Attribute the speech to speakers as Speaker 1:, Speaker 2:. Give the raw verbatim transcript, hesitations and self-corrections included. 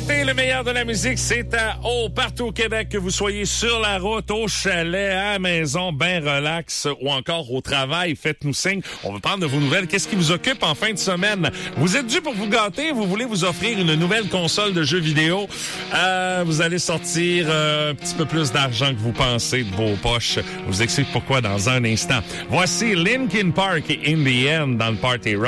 Speaker 1: écoutez le meilleur de la musique, c'est à haut partout au Québec, que vous soyez sur la route, au chalet, à la maison, ben relax ou encore au travail, faites-nous signe. On veut prendre de vos nouvelles. Qu'est-ce qui vous occupe en fin de semaine? Vous êtes dû pour vous gâter, vous voulez vous offrir une nouvelle console de jeux vidéo. Euh, vous allez sortir euh, un petit peu plus d'argent que vous pensez de vos poches. Je vous explique pourquoi dans un instant. Voici Linkin Park et In the End dans le Party Rock.